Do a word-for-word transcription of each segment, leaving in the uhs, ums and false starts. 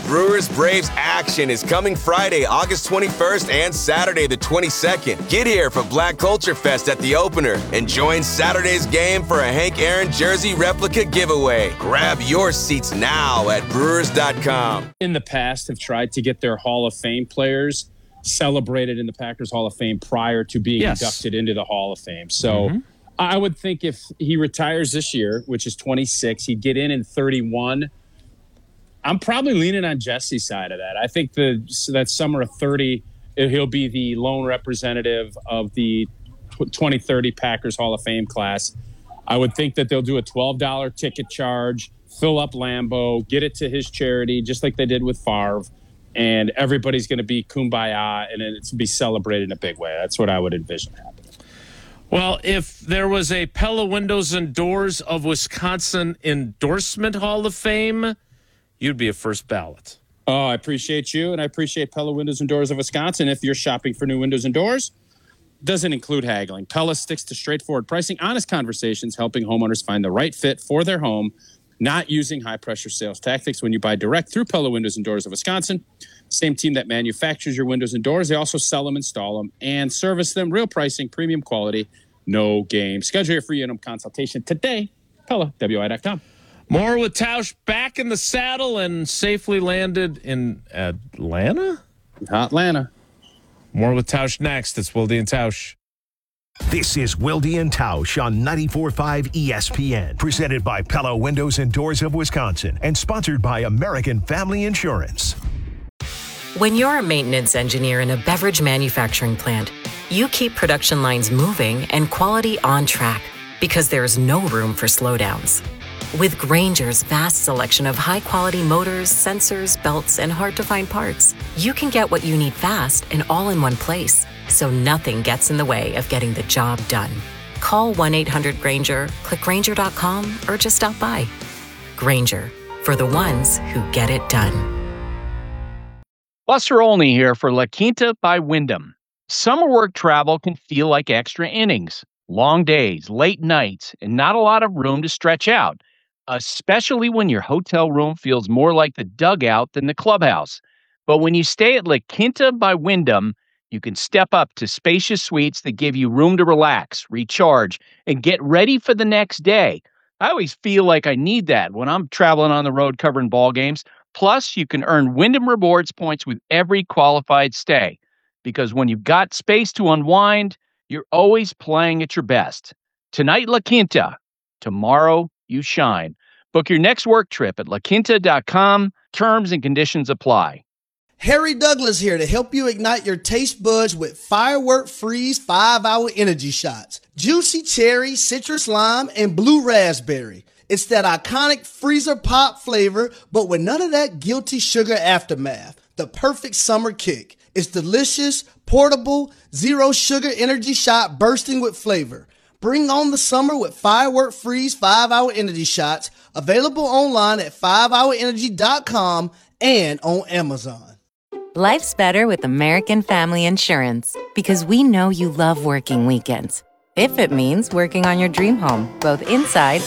Brewers Braves action is coming Friday, August twenty-first and Saturday the twenty-second. Get here for Black Culture Fest at the opener and join Saturday's game for a Hank Aaron jersey replica giveaway. Grab your seats now at brewers dot com. In the past have tried to get their Hall of Fame players celebrated in the Packers Hall of Fame prior to being yes. inducted into the Hall of Fame. So mm-hmm. I would think if he retires this year, which is twenty-six, he'd get in in thirty-one. I'm probably leaning on Jesse's side of that. I think the that summer of thirty, he'll be the lone representative of the twenty thirty Packers Hall of Fame class. I would think that they'll do a twelve dollars ticket charge, fill up Lambeau, get it to his charity, just like they did with Favre. And everybody's going to be kumbaya, and it's be celebrated in a big way. That's what I would envision happening. Well, if there was a Pella Windows and Doors of Wisconsin Endorsement Hall of Fame, you'd be a first ballot. Oh, I appreciate you, and I appreciate Pella Windows and Doors of Wisconsin. If you're shopping for new windows and doors, doesn't include haggling. Pella sticks to straightforward pricing, honest conversations, helping homeowners find the right fit for their home, not using high-pressure sales tactics when you buy direct through Pella Windows and Doors of Wisconsin. Same team that manufactures your windows and doors. They also sell them, install them, and service them. Real pricing, premium quality, no game. Schedule your free in-home consultation today. Pella W I dot com. More with Tausch back in the saddle and safely landed in Atlanta? Atlanta. More with Tausch next. It's Wilde and Tausch. This is Wilde and Tausch on ninety-four point five E S P N, presented by Pella Windows and Doors of Wisconsin, and sponsored by American Family Insurance. When you're a maintenance engineer in a beverage manufacturing plant, you keep production lines moving and quality on track because there's no room for slowdowns. With Grainger's vast selection of high-quality motors, sensors, belts, and hard-to-find parts, you can get what you need fast and all in one place, so nothing gets in the way of getting the job done. Call one eight hundred Grainger, click Grainger dot com, or just stop by. Grainger, for the ones who get it done. Buster Olney here for La Quinta by Wyndham. Summer work travel can feel like extra innings. Long days, late nights, and not a lot of room to stretch out, especially when your hotel room feels more like the dugout than the clubhouse. But when you stay at La Quinta by Wyndham, you can step up to spacious suites that give you room to relax, recharge, and get ready for the next day. I always feel like I need that when I'm traveling on the road covering ball games. Plus, you can earn Wyndham Rewards points with every qualified stay. Because when you've got space to unwind, you're always playing at your best. Tonight, La Quinta. Tomorrow, you shine. Book your next work trip at la quinta dot com. Terms and conditions apply. Harry Douglas here to help you ignite your taste buds with Firework Freeze five hour Energy Shots. Juicy cherry, citrus lime, and blue raspberry. It's that iconic freezer pop flavor, but with none of that guilty sugar aftermath. The perfect summer kick. It's delicious, portable, zero sugar energy shot bursting with flavor. Bring on the summer with Firework Freeze five hour Energy Shots, available online at five hour energy dot com and on Amazon. Life's better with American Family Insurance because we know you love working weekends. If it means working on your dream home, both inside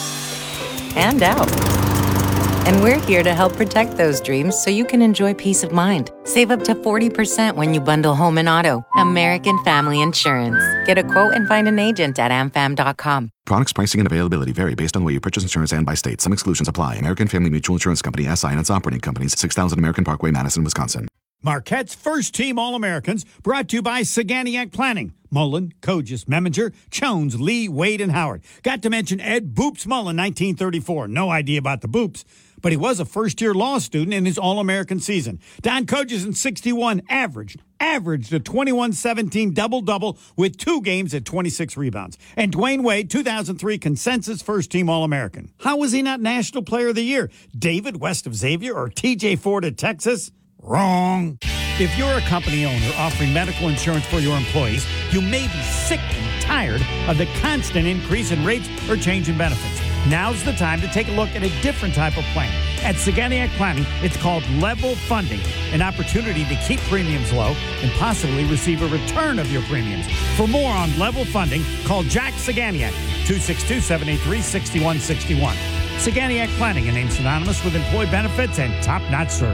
and out. And we're here to help protect those dreams so you can enjoy peace of mind. Save up to forty percent when you bundle home and auto. American Family Insurance. Get a quote and find an agent at a m fam dot com. Products, pricing, and availability vary based on where you purchase insurance and by state. Some exclusions apply. American Family Mutual Insurance Company, S I and its operating companies, six thousand American Parkway, Madison, Wisconsin. Marquette's first team All-Americans brought to you by Saganiac Planning. Mullen, Kogis, Meminger, Jones, Lee, Wade, and Howard. Got to mention Ed Boops Mullen, nineteen thirty-four. No idea about the Boops, but he was a first-year law student in his All-American season. Don Kogis in sixty-one averaged, averaged a twenty-one seventeen double-double with two games at twenty-six rebounds. And Dwayne Wade, two thousand three consensus first-team All-American. How was he not National Player of the Year? David west of Xavier or T J Ford at Texas? Wrong. If you're a company owner offering medical insurance for your employees, you may be sick and tired of the constant increase in rates or change in benefits. Now's the time to take a look at a different type of plan. At Saganiac Planning, it's called Level Funding, an opportunity to keep premiums low and possibly receive a return of your premiums. For more on Level Funding, call Jack Saganiac, two six two, seven eight three, six one six one. Saganiac Planning, a name synonymous with employee benefits and top-notch service.